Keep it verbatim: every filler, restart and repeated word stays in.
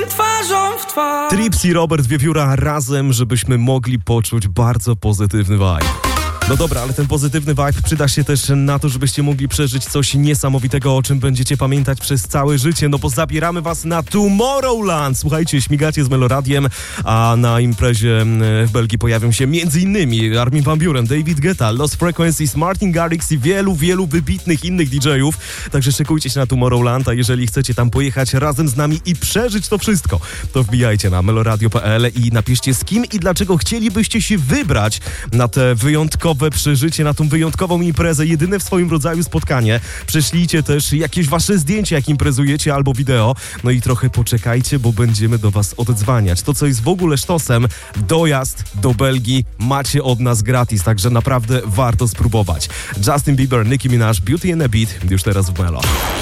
Twarzą w twarz. Trips i Robert Wiewióra razem, żebyśmy mogli poczuć bardzo pozytywny vibe. No dobra, ale ten pozytywny vibe przyda się też na to, żebyście mogli przeżyć coś niesamowitego, o czym będziecie pamiętać przez całe życie, no bo zabieramy was na Tomorrowland. Słuchajcie, śmigacie z Meloradiem, a na imprezie w Belgii pojawią się m.in. Armin van Buuren, David Guetta, Lost Frequencies, Martin Garrix i wielu, wielu wybitnych innych didżejów. Także szykujcie się na Tomorrowland, a jeżeli chcecie tam pojechać razem z nami i przeżyć to wszystko, to wbijajcie na meloradio kropka p l i napiszcie, z kim i dlaczego chcielibyście się wybrać na te wyjątkowe przeżycie, na tą wyjątkową imprezę, jedyne w swoim rodzaju spotkanie. Prześlijcie też jakieś wasze zdjęcia, jak imprezujecie, albo wideo. No i trochę poczekajcie, bo będziemy do was oddzwaniać. To, co jest w ogóle sztosem, dojazd do Belgii macie od nas gratis, także naprawdę warto spróbować. Justin Bieber, Nicki Minaj, Beauty and a Beat, już teraz w Melo.